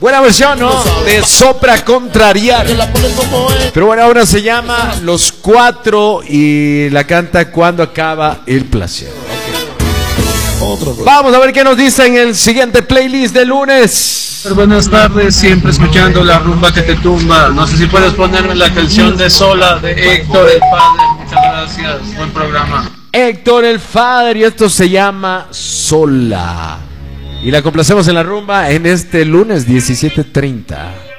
Buena versión, ¿no? De Sopra Contrariar. Pero bueno, ahora se llama Los Cuatro y la canta Cuando Acaba el Placer. Vamos a ver qué nos dice en el siguiente playlist de lunes. Buenas tardes, siempre escuchando la rumba que te tumba. No sé si puedes ponerme la canción de Sola de Héctor el Padre. Muchas gracias, buen programa. Héctor el Father, y esto se llama Sola. Y la complacemos en la rumba en este lunes 17:30.